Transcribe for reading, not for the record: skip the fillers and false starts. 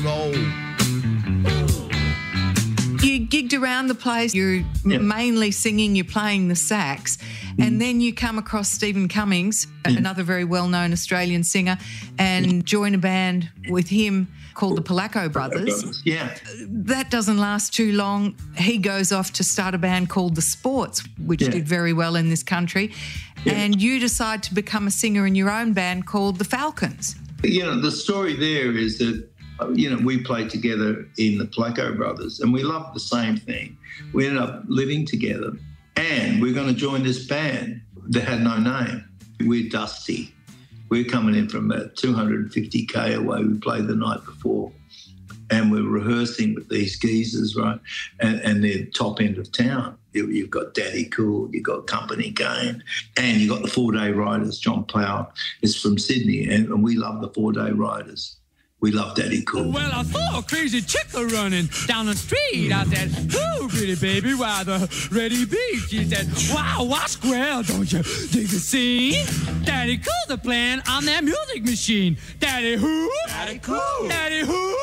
roll. You gigged around the place, you're mainly singing, you're playing the sax, and then you come across Stephen Cummings, another very well-known Australian singer, and join a band with him called the Polacco Brothers. Yeah. That doesn't last too long. He goes off to start a band called The Sports, which did very well in this country, and you decide to become a singer in your own band called The Falcons. You know, the story there is that, you know, we played together in the Polacco Brothers and we loved the same thing. We ended up living together and we're going to join this band that had no name. We're Dusty. We're coming in from about 250k away. We played the night before and we're rehearsing with these geezers, right? And they're top end of town. You've got Daddy Cool, you've got Company Game, and you've got the 4-Day Riders. John Plow is from Sydney and we love the 4-Day Riders. We love Daddy Cool. Well, I saw a crazy chick running down the street. I said, "Ooh, pretty baby, why the ready beat?" She said, "Wow, what's square? Don't you dig the scene? Daddy Cool's a playing on that music machine. Daddy who? Daddy Cool. Daddy who?